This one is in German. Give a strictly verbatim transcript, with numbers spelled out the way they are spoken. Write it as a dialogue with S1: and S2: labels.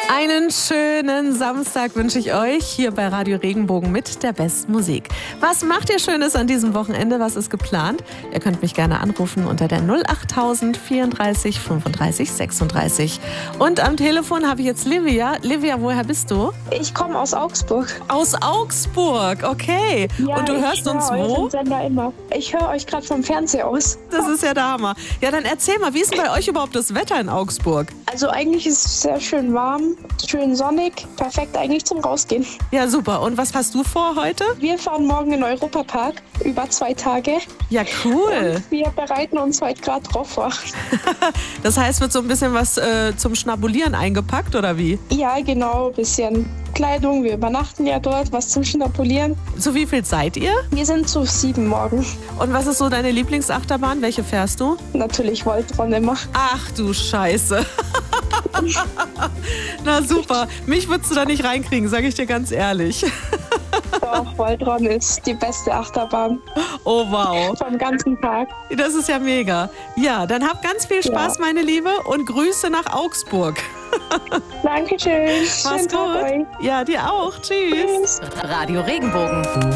S1: Einen schönen Samstag wünsche ich euch hier bei Radio Regenbogen mit der besten Musik. Was macht ihr Schönes an diesem Wochenende? Was ist geplant? Ihr könnt mich gerne anrufen unter der null acht tausend vierunddreißig fünfunddreißig sechsunddreißig. Und am Telefon habe ich jetzt Livia. Livia, woher bist du?
S2: Ich komme aus Augsburg.
S1: Aus Augsburg, okay.
S2: Ja,
S1: und du hörst
S2: ich hör
S1: uns wo?
S2: euren Sender immer. Ich höre euch gerade vom Fernseher aus.
S1: Das ist ja der Hammer. Ja, dann erzähl mal, wie ist denn bei euch überhaupt das Wetter in Augsburg?
S2: Also eigentlich ist es sehr schön warm, schön sonnig, perfekt eigentlich zum Rausgehen.
S1: Ja, super. Und was hast du vor heute?
S2: Wir fahren morgen in den Europapark über zwei Tage.
S1: Ja, cool.
S2: Und wir bereiten uns heute gerade drauf vor.
S1: Das heißt, wird so ein bisschen was äh, zum Schnabulieren eingepackt, oder wie?
S2: Ja, genau, ein bisschen Kleidung. Wir übernachten ja dort, was zum Schnabulieren.
S1: Zu wie viel seid ihr?
S2: Wir sind zu sieben morgen.
S1: Und was ist so deine Lieblingsachterbahn? Welche fährst du?
S2: Natürlich Voltron immer.
S1: Ach du Scheiße. Na super. Mich würdest du da nicht reinkriegen, sage ich dir ganz ehrlich.
S2: Doch, Voltron ist die beste Achterbahn.
S1: Oh wow.
S2: Vom ganzen Tag.
S1: Das ist ja mega. Ja, dann habt ganz viel Spaß, ja. meine Liebe, und Grüße nach Augsburg.
S2: Dankeschön.
S1: Mach's gut. Ja, dir auch. Tschüss.
S2: Tschüss.
S3: Radio Regenbogen.